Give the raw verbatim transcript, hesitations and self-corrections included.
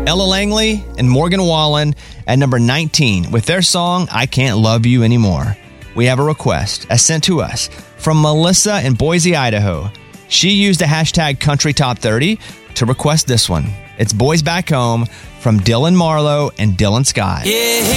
Ella Langley and Morgan Wallen at number nineteen with their song, I Can't Love You Anymore. We have a request as sent to us from Melissa in Boise, Idaho. She used the hashtag Country Top thirty to request this one. It's Boys Back Home from Dylan Marlowe and Dylan Scott. Yeah.